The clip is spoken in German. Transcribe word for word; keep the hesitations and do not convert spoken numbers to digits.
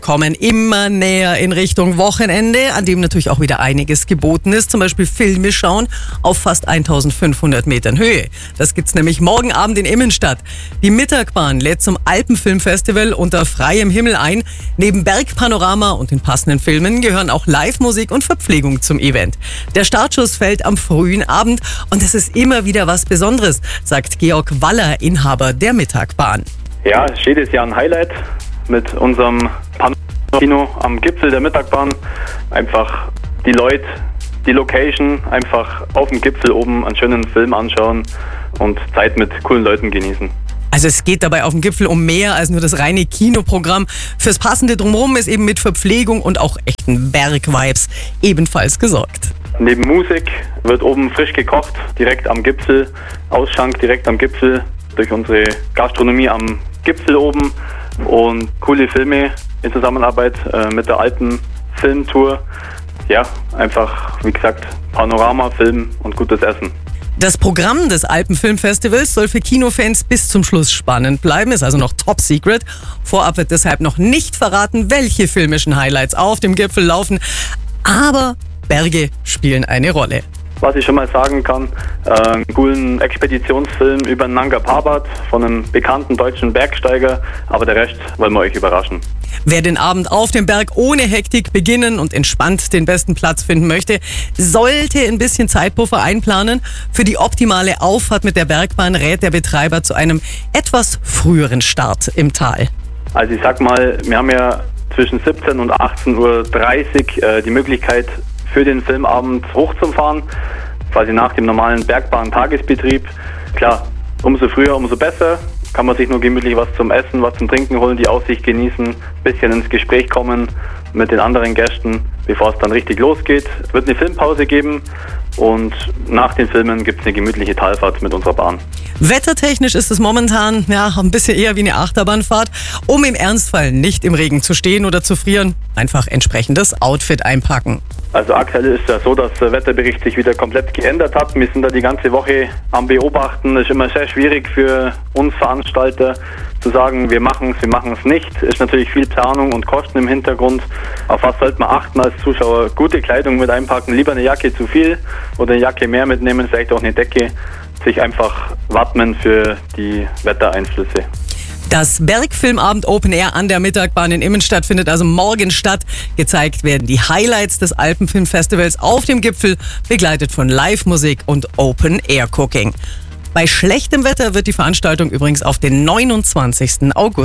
Kommen immer näher in Richtung Wochenende, an dem natürlich auch wieder einiges geboten ist. Zum Beispiel Filme schauen auf fast eintausendfünfhundert Metern Höhe. Das gibt's nämlich morgen Abend in Immenstadt. Die Mittagbahn lädt zum Alpenfilmfestival unter freiem Himmel ein. Neben Bergpanorama und den passenden Filmen gehören auch Live-Musik und Verpflegung zum Event. Der Startschuss fällt am frühen Abend und es ist immer wieder was Besonderes, sagt Georg Waller, Inhaber der Mittagbahn. Ja, es ist jedes Jahr ein Highlight mit unserem Panorama-Kino am Gipfel der Mittagbahn. Einfach die Leute, die Location, einfach auf dem Gipfel oben einen schönen Film anschauen und Zeit mit coolen Leuten genießen. Also es geht dabei auf dem Gipfel um mehr als nur das reine Kinoprogramm. Fürs passende Drumherum ist eben mit Verpflegung und auch echten Bergvibes ebenfalls gesorgt. Neben Musik wird oben frisch gekocht, direkt am Gipfel, Ausschank direkt am Gipfel, durch unsere Gastronomie am Gipfel oben und coole Filme in Zusammenarbeit äh, mit der Alpenfilmtour. Ja, einfach, wie gesagt, Panorama, Film und gutes Essen. Das Programm des Alpenfilmfestivals soll für Kinofans bis zum Schluss spannend bleiben, ist also noch top secret. Vorab wird deshalb noch nicht verraten, welche filmischen Highlights auf dem Gipfel laufen, aber Berge spielen eine Rolle. Was ich schon mal sagen kann, äh, einen coolen Expeditionsfilm über Nanga Parbat von einem bekannten deutschen Bergsteiger, aber der Rest wollen wir euch überraschen. Wer den Abend auf dem Berg ohne Hektik beginnen und entspannt den besten Platz finden möchte, sollte ein bisschen Zeitpuffer einplanen. Für die optimale Auffahrt mit der Bergbahn rät der Betreiber zu einem etwas früheren Start im Tal. Also ich sag mal, wir haben ja zwischen siebzehn und achtzehn Uhr dreißig äh, die Möglichkeit, für den Filmabend hochzufahren, quasi nach dem normalen Bergbahn-Tagesbetrieb. Klar, umso früher, umso besser. Kann man sich nur gemütlich was zum Essen, was zum Trinken holen, die Aussicht genießen, ein bisschen ins Gespräch kommen mit den anderen Gästen, bevor es dann richtig losgeht. Es wird eine Filmpause geben und nach den Filmen gibt es eine gemütliche Talfahrt mit unserer Bahn. Wettertechnisch ist es momentan ja ein bisschen eher wie eine Achterbahnfahrt. Um im Ernstfall nicht im Regen zu stehen oder zu frieren, einfach entsprechendes Outfit einpacken. Also aktuell ist ja so, dass der Wetterbericht sich wieder komplett geändert hat. Wir sind da die ganze Woche am Beobachten. Es ist immer sehr schwierig für uns Veranstalter zu sagen, wir machen es, wir machen es nicht. Es ist natürlich viel Planung und Kosten im Hintergrund. Auf was sollte man achten als Zuschauer? Gute Kleidung mit einpacken, lieber eine Jacke zu viel oder eine Jacke mehr mitnehmen, vielleicht auch eine Decke. Sich einfach wappnen für die Wettereinflüsse. Das Bergfilmabend Open Air an der Mittagbahn in Immenstadt findet also morgen statt. Gezeigt werden die Highlights des Alpenfilmfestivals auf dem Gipfel, begleitet von Live-Musik und Open-Air-Cooking. Bei schlechtem Wetter wird die Veranstaltung übrigens auf den neunundzwanzigsten August